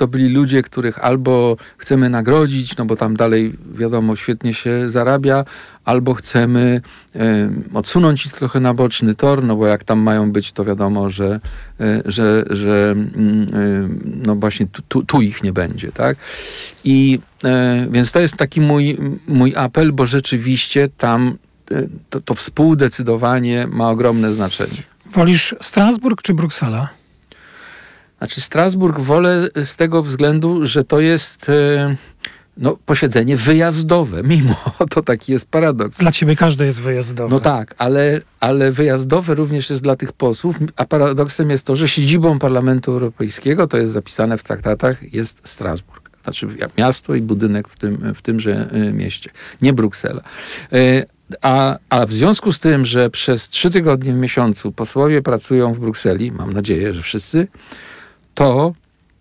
to byli ludzie, których albo chcemy nagrodzić, no bo tam dalej, wiadomo, świetnie się zarabia, albo chcemy odsunąć ich trochę na boczny tor, no bo jak tam mają być, to wiadomo, że no właśnie tu ich nie będzie, tak? I więc to jest taki mój apel, bo rzeczywiście tam to współdecydowanie ma ogromne znaczenie. Wolisz Strasburg czy Bruksela? Znaczy Strasburg wolę z tego względu, że to jest posiedzenie wyjazdowe, mimo to taki jest paradoks. Dla ciebie każde jest wyjazdowe. No tak, ale wyjazdowe również jest dla tych posłów, a paradoksem jest to, że siedzibą Parlamentu Europejskiego, to jest zapisane w traktatach, jest Strasburg. Znaczy miasto i budynek w tymże mieście, nie Bruksela. A w związku z tym, że przez 3 tygodnie w miesiącu posłowie pracują w Brukseli, mam nadzieję, że wszyscy, to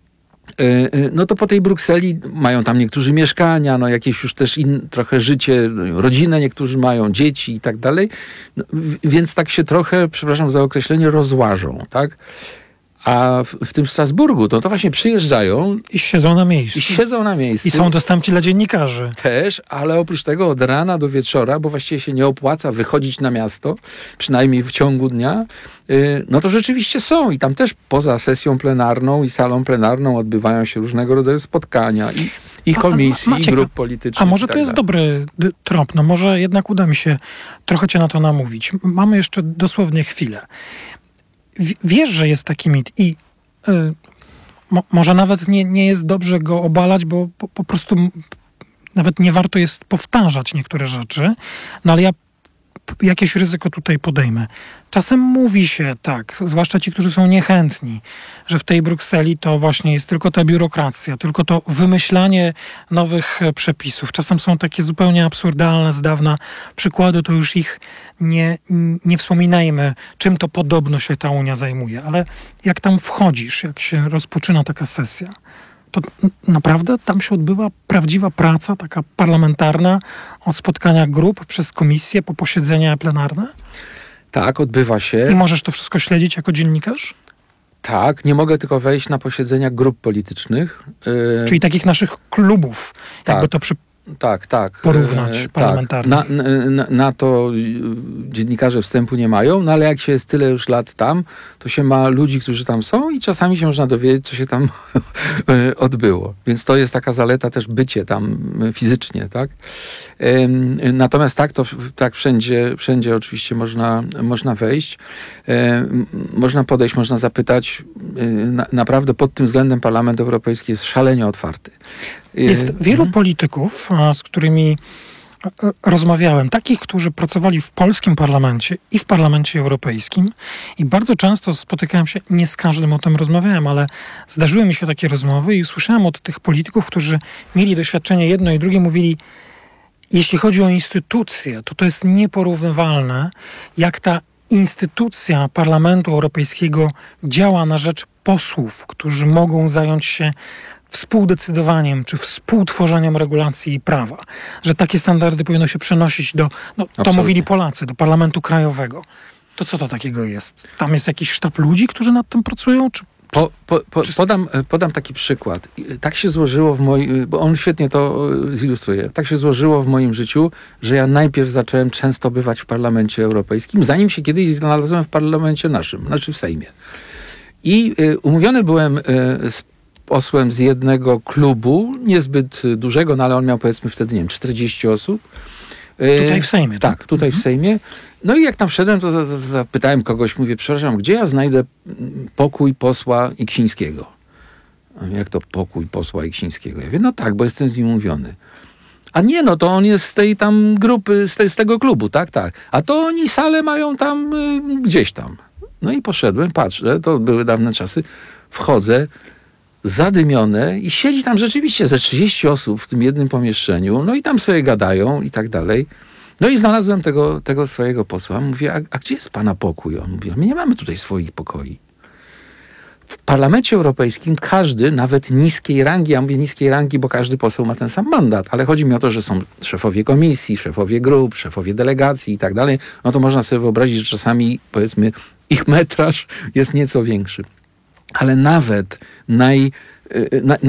po tej Brukseli mają tam niektórzy mieszkania, jakieś już też trochę życie, rodzinę niektórzy mają, dzieci i tak dalej, więc tak się trochę, przepraszam za określenie, rozłażą, tak? A w tym Strasburgu to właśnie przyjeżdżają i siedzą na miejscu. I są dostępni dla dziennikarzy. Też, ale oprócz tego od rana do wieczora, bo właściwie się nie opłaca wychodzić na miasto, przynajmniej w ciągu dnia, to rzeczywiście są. I tam też poza sesją plenarną i salą plenarną odbywają się różnego rodzaju spotkania i komisji, i grup politycznych. A może to jest dobry trop? No może jednak uda mi się trochę cię na to namówić. Mamy jeszcze dosłownie chwilę. Wiesz, że jest taki mit i może nawet nie jest dobrze go obalać, bo po prostu nawet nie warto jest powtarzać niektóre rzeczy, no ale ja jakieś ryzyko tutaj podejmę. Czasem mówi się tak, zwłaszcza ci, którzy są niechętni, że w tej Brukseli to właśnie jest tylko ta biurokracja, tylko to wymyślanie nowych przepisów. Czasem są takie zupełnie absurdalne z dawna przykłady, to już ich nie wspominajmy, czym to podobno się ta Unia zajmuje. Ale jak tam wchodzisz, jak się rozpoczyna taka sesja, to naprawdę tam się odbywa prawdziwa praca, taka parlamentarna, od spotkania grup przez komisję po posiedzenia plenarne? Tak, odbywa się. I możesz to wszystko śledzić jako dziennikarz? Tak, nie mogę tylko wejść na posiedzenia grup politycznych. Czyli takich naszych klubów, tak, jakby to porównać parlamentarnie. Tak. Na to dziennikarze wstępu nie mają, no ale jak się jest tyle już lat tam, to się ma ludzi, którzy tam są i czasami się można dowiedzieć, co się tam odbyło. Więc to jest taka zaleta też bycie tam fizycznie, tak? Natomiast tak wszędzie oczywiście można wejść. Można podejść, można zapytać. Naprawdę pod tym względem Parlament Europejski jest szalenie otwarty. Jest wielu polityków, z którymi rozmawiałem, takich, którzy pracowali w polskim parlamencie i w Parlamencie Europejskim i bardzo często spotykałem się, nie z każdym o tym rozmawiałem, ale zdarzyły mi się takie rozmowy i słyszałem od tych polityków, którzy mieli doświadczenie jedno i drugie, mówili, jeśli chodzi o instytucje, to jest nieporównywalne, jak ta instytucja Parlamentu Europejskiego działa na rzecz posłów, którzy mogą zająć się współdecydowaniem czy współtworzeniem regulacji i prawa. Że takie standardy powinno się przenosić to mówili Polacy, do Parlamentu Krajowego. To co to takiego jest? Tam jest jakiś sztab ludzi, którzy nad tym pracują? Podam taki przykład. Tak się złożyło bo on świetnie to zilustruje. Tak się złożyło w moim życiu, że ja najpierw zacząłem często bywać w Parlamencie Europejskim, zanim się kiedyś znalazłem w Parlamencie naszym, znaczy w Sejmie. I umówiony byłem z posłem z jednego klubu, niezbyt dużego, no ale on miał powiedzmy wtedy, 40 osób. Tutaj w Sejmie, tak? Tak, tutaj w Sejmie. No i jak tam wszedłem, to zapytałem kogoś, mówię, przepraszam, gdzie ja znajdę pokój posła Iksińskiego? Jak to pokój posła Iksińskiego? Ja mówię, no tak, bo jestem z nim umówiony. A nie, no to on jest z tej tam grupy, z tego klubu, tak. A to oni salę mają tam gdzieś tam. No i poszedłem, patrzę, to były dawne czasy, wchodzę, zadymione i siedzi tam rzeczywiście ze 30 osób w tym jednym pomieszczeniu, no i tam sobie gadają i tak dalej. No i znalazłem tego swojego posła. Mówię, a gdzie jest pana pokój? On mówi, my nie mamy tutaj swoich pokoi. W Parlamencie Europejskim każdy, nawet niskiej rangi, ja mówię niskiej rangi, bo każdy poseł ma ten sam mandat, ale chodzi mi o to, że są szefowie komisji, szefowie grup, szefowie delegacji i tak dalej, no to można sobie wyobrazić, że czasami, powiedzmy, ich metraż jest nieco większy. Ale nawet